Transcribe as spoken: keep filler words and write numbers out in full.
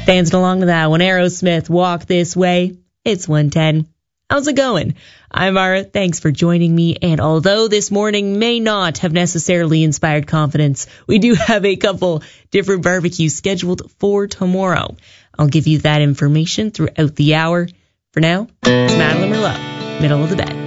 Dancing along to that one, Aerosmith, Walk This Way. It's one ten. How's it going? I'm Mara. Thanks for joining me. And although this morning may not have necessarily inspired confidence, we do have a couple different barbecues scheduled for tomorrow. I'll give you that information throughout the hour. For now, it's Madeline Merlot, middle of the bed.